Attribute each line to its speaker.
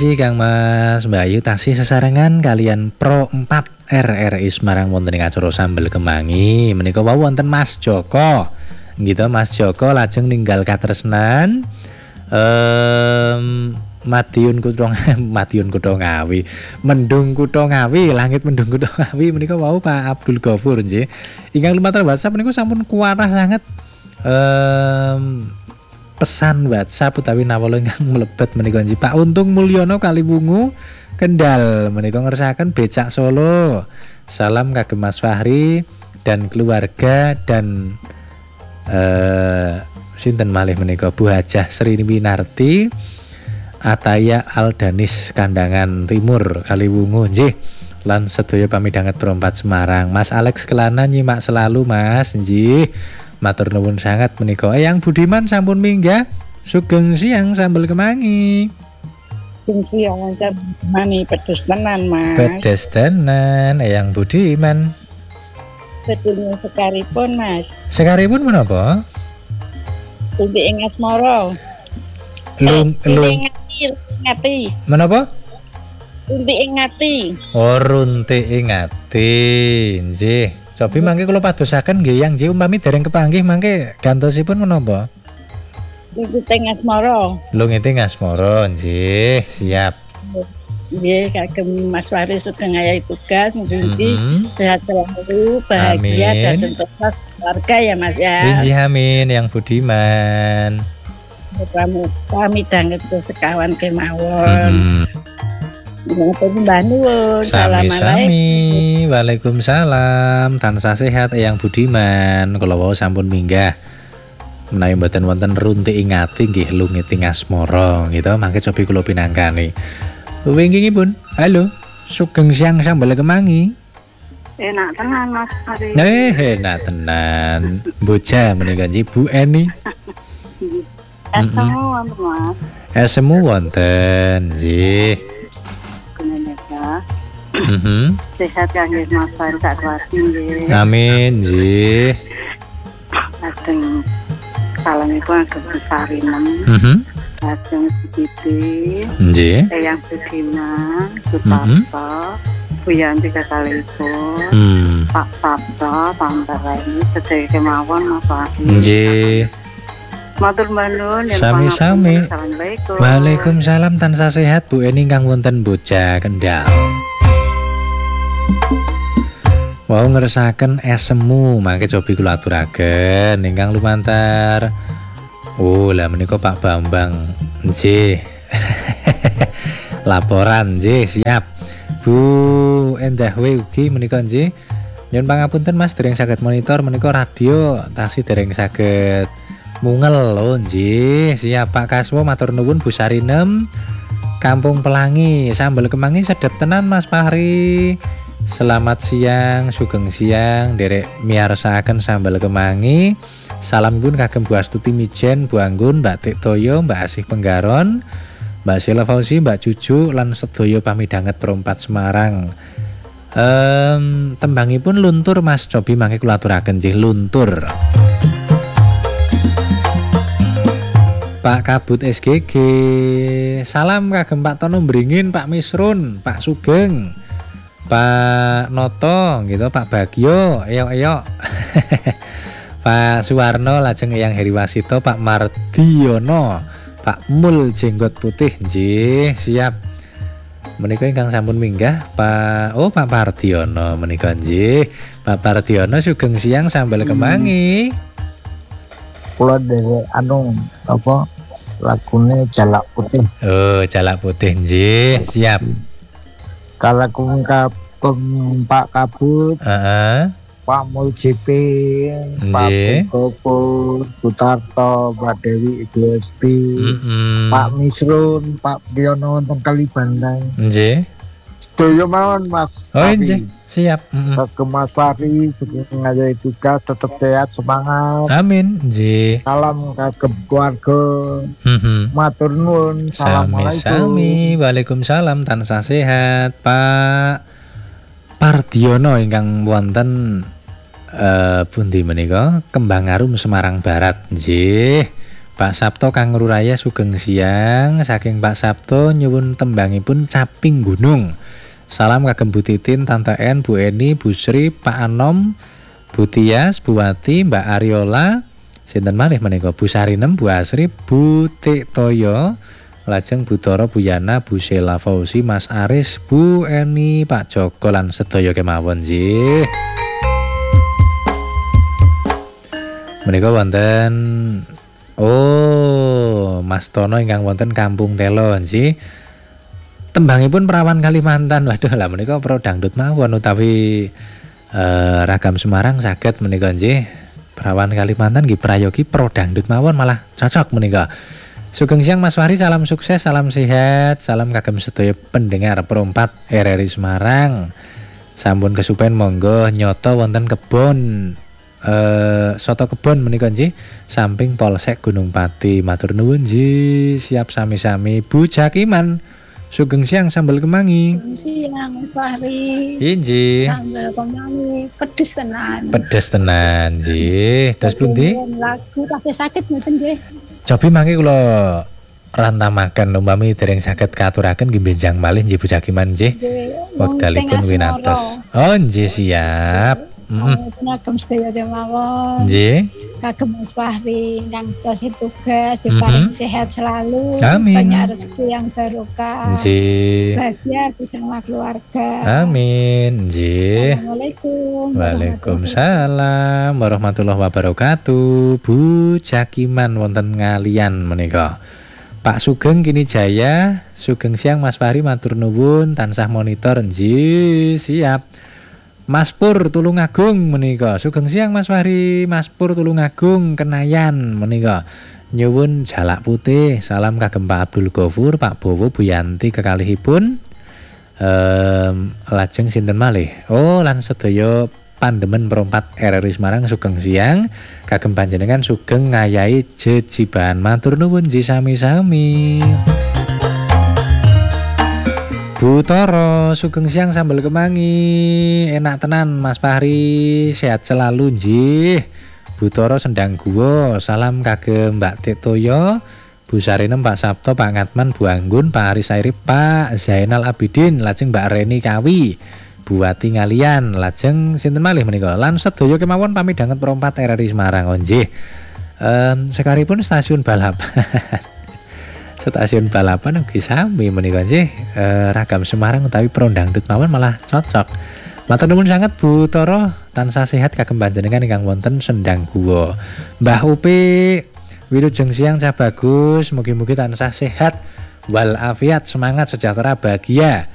Speaker 1: Siji Kang Mas Mbak Ayu taksih sesarengan kalian Pro 4 RRI Semarang wonten ing acara sambel kemangi menika wau wonten Mas Joko. Gitu Mas Joko lajeng ninggal katresnan Madiun Kutha Ngawi, Mendung Kutha Ngawi, Langit Mendung Kutha Ngawi menika wau Pak Abdul Ghafur nggih. Ingkang lumantar WhatsApp menika sampun kuarah sanget pesan WhatsApp utawi nawala ingkang mlebet menika nggih. Pak Untung Mulyono Kaliwungu Kendal menika ngersakaken Becak Solo. Salam kagem Mas Fahri dan keluarga dan sinten malih menika Bu Hajah Sri Winarti Ataya Aldanis Kandangan Timur Kaliwungu nggih lan sedaya pamidhanget Perompat Semarang. Mas Alex Kelana nyimak selalu Mas nggih. Matur nuwun sangat menika. Eyang Budiman sampun minggah. Sugeng siang sambel kemangi.
Speaker 2: Sugeng siang mani pedes tenan Mas.
Speaker 1: Pedes tenan Eyang Budiman.
Speaker 2: Sedulur sekaripun Mas.
Speaker 1: Sekaripun menapa?
Speaker 2: Tumpi ing asmara. Ngati.
Speaker 1: Menapa?
Speaker 2: Runtik ing ati.
Speaker 1: Oh, runtik ing ati. Nggih. Cobi mangke kula padosaken nggih yang nggih umpami dereng kepanggih mangke gantosipun menapa?
Speaker 2: Lungiting asmara.
Speaker 1: Lungiting asmara nggih, siap.
Speaker 2: Nggih, kagem Mas Fahri sugeng ayahi tugas mugi sehat selalu, bahagia dan sentosa keluarga ya Mas ya.
Speaker 1: Inggih amin yang Budiman.
Speaker 2: Kami danget sekawan kemawon. Mbah nuwun.
Speaker 1: Sami-sami. Waalaikumsalam. Tansah sehat Eyang Budiman. Kula wau sampun minggah menawi mboten wonten runtik ing ati nggih lungiting asmara gitu. Mangke cobi kula pinangkani. Winginipun. Halo. Sugeng siang sambel kemangi.
Speaker 2: Enak tenan Mas Ari.
Speaker 1: Enak tenan. Bocah menika nggih Bu Eni.
Speaker 2: Semu wonten Mas.
Speaker 1: Semu wonten nggih.
Speaker 2: Sehat kangge Mas Fahri sak keluarga nggih.
Speaker 1: Amin nggih.
Speaker 2: Lajeng salamipun kagem Sarinem. Lajeng Siti.
Speaker 1: Nggih.
Speaker 2: Eyang Budiman, Suparto, Bu Yanti kakalipun. Pak Sabto, Pantarani sedaya kemawon Mas Fahri.
Speaker 1: Nggih.
Speaker 2: Matur nuwun.
Speaker 1: Sami-sami. Waalaikumsalam tansah sehat Bu Eni kang wonten Bocah Kendal. Wau ngeresaken es semu mangke cobi kula aturaken ingkang lumantar. Oh, lah menika Pak Bambang. Nggih. Laporan nggih siap. Bu Endah ugi menika nggih. Nyuwun pangapunten Mas dereng saged monitor menika radio tasih dereng saged mungel lho nggih. Siap Pak Kaswo matur nuwun Bu Sarinem. Kampung Pelangi sambel kemangi sedep tenan Mas Fahri. Selamat siang, sugeng siang derek miyarsakaken sambel kemangi. Salam pun kagem Bu Astuti Mijen, Bu Anggun, Mbak Tik Toyo, Mbak Asih Penggaron, Mbak Sheila Fauzi, Mbak Cucu lan sedaya pamidhanget Perompat Semarang. Tembangipun luntur Mas, cobi mangke kula aturaken nggih luntur. Pak Kabut SGG. Salam kagem Pak Tono Bringin, Pak Misrun, Pak Sugeng, Pak Noto gitu, Pak Bagio, eyok. Pak Suwarno lajeng Eyang Heriwasito, Pak Mardiono, Pak Mul Jenggot Putih nggih, siap. Menika ingkang sampun minggah Pak Mardiono menika nggih. Pak Mardiono sugeng siang sambel kemangi.
Speaker 3: Kula dhewe apa lagune Jalak Putih.
Speaker 1: Oh, Jalak Putih nggih, siap.
Speaker 3: Kalau Pak Kabut, Pak Mul JP, Pak Bukopo, Sutarto, Pak Dewi Gusti, Pak Misrun, Pak Diono wonten Kalibandang.
Speaker 1: Nggih.
Speaker 3: Sedaya mawon Mas.
Speaker 1: Oh nggih, siap.
Speaker 3: Kagem Mas Fahri sugeng ngayahi tugas tetep sehat semangat.
Speaker 1: Amin. Nggih.
Speaker 3: Salam kagem keluarga. Matur nuwun. Assalamualaikum.
Speaker 1: Waalaikumsalam tansah sehat Pak Pardiono ingkang wonten pundi menika Kembang Arum Semarang Barat nggih. Pak Sabto kang ngruraya sugeng siang saking Pak Sabto nyuwun tembangipun Caping Gunung. Salam kagem Bu Titin, Tante En, Bu Eni, Bu Sri, Pak Anom, Bu Tias, Bu Wati, Mbak Ariola, sinten malih menika Bu Sarinem, Bu Asri, Bu Tik Toyo, lajeng Bu Toro, Bu Yana, Bu Sheila Fauzi, Mas Aris, Bu Eni, Pak Joko lan sedaya kemawon nggih. Menika wonten Mas Tono ingkang wonten Kampung Telo nggih. Tembangipun Perawan Kalimantan. Waduh lah menika pro dangdut mawon utawi Ragam Semarang saged menika nggih. Perawan Kalimantan nggih prayogi pro dangdut mawon malah cocok menika. Sugeng siang Mas Fahri, salam sukses, salam sehat, salam kagem sedaya pendengar Pro 4 RRI Semarang. Sampun kesupen monggo nyoto wonten kebon soto kebon menika nggih samping Polsek Gunung Pati. Matur nuwun nggih, siap sami-sami Bu Jakiman. Sugeng siang sambal kemangi.
Speaker 2: Siang Mas Fahri.
Speaker 1: Inji.
Speaker 2: Sambal kemangi pedes tenan.
Speaker 1: Pedes tenan nggih. Terus pundi?
Speaker 2: Lagu kafe sakit mboten nggih.
Speaker 1: Cobi mangke kula rantamaken umpami dereng saged katuraken nggih benjang malih nggih Bu Jakiman nggih. Wekdalipun winatos. Oh nggih siap.
Speaker 2: Kagem sedaya mawon.
Speaker 1: Nggih.
Speaker 2: Kagem Mas Fahri yang kasih tugas diparing sehat selalu.
Speaker 1: Amin.
Speaker 2: Banyak rezeki yang barokah.
Speaker 1: Nggih.
Speaker 2: Bahagia bersama keluarga.
Speaker 1: Amin. Nggih.
Speaker 2: Assalamualaikum.
Speaker 1: Waalaikumsalam warahmatullahi wabarakatuh. Bu Jakiman wonten ngalian menika. Pak Sugeng kini Jaya, sugeng siang Mas Fahri matur nuwun tansah monitor nggih siap. Mas Pur Tulungagung menika. Sugeng siang Mas Fahri, Mas Pur Tulungagung Kenayan menika. Nyuwun jalak putih. Salam kagem Pak Abdul Ghafur, Pak Bowo, Bu Yanti kekalihipun. Lajeng sinten malih? Lan sedaya pandemen perompat RRI Semarang sugeng siang. Kagem panjenengan sugeng ngayahi jejiban. Matur nuwun nggih sami-sami. Bu Toro, sugeng siang sambal kemangi. Enak tenan Mas Fahri, sehat selalu nggih. Bu Toro Sendang Guwo, salam kagem Mbak Tik Toyo, Bu Sarinem, Pak Sabto, Pak Ngatman, Bu Anggun, Pak Aris Sairi, Pak Zainal Abidin, lajeng Mbak Reni Kawi, Bu Wati ngalian, lajeng sinten malih menika. Lan sedaya kemawon pamit danget perompat RRI Semarang nggih. Sekaripun stasiun balapan. Stasiun balapan ugi sami menika nggih Ragam Semarang utawi Pro Dangdut mawon malah cocok. Matur nuwun sanget Bu Toro, tansah sehat kagem panjenengan ingkang wonten Sendang Guwo. Mbah Upi wilujeng siang cah bagus, mugi-mugi tansah sehat wal afiat, semangat, sejahtera, bahagia.